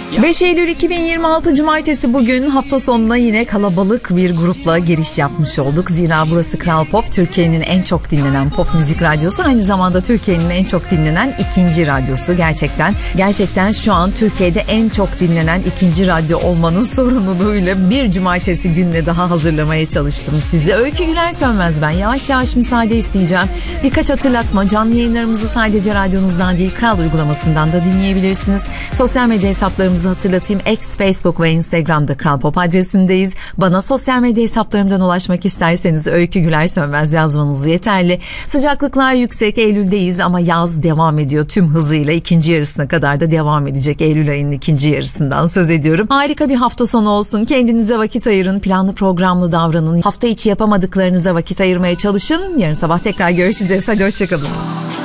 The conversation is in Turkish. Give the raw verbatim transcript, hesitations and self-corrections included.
beş Eylül iki bin yirmi altı Cumartesi bugün hafta sonuna yine kalabalık bir grupla giriş yapmış olduk. Zira burası Kral Pop, Türkiye'nin en çok dinlenen pop müzik radyosu. Aynı zamanda Türkiye'nin en çok dinlenen ikinci radyosu. Gerçekten gerçekten şu an Türkiye'de en çok dinlenen ikinci radyo olmanın sorumluluğuyla bir cumartesi gününe daha hazırlamaya çalıştım sizi. Öykü Güler Sönmez ben. Yavaş yavaş müsaade isteyeceğim. Birkaç hatırlatma. Canlı yayınlarımızı sadece radyonuzdan değil Kral uygulamasından da dinleyebilirsiniz. Sosyal medya hesaplarımızı hatırlatayım. X, Facebook ve Instagram'da Kral Pop adresindeyiz. Bana sosyal medya hesaplarımdan ulaşmak isterseniz Öykü Güler Sönmez yazmanız yeterli. Sıcaklıklar yüksek. Eylül'deyiz ama yaz devam ediyor tüm hızıyla. İkinci yarısına kadar da devam edecek. Eylül ayının ikinci yarısından söz ediyorum. Harika bir hafta sonu olsun. Kendinize vakit ayırın. Planlı programlı davranın. Hafta içi yapamadıklarınıza vakit ayırmaya çalışın. Yarın sabah tekrar görüşeceğiz. Hadi hoşçakalın.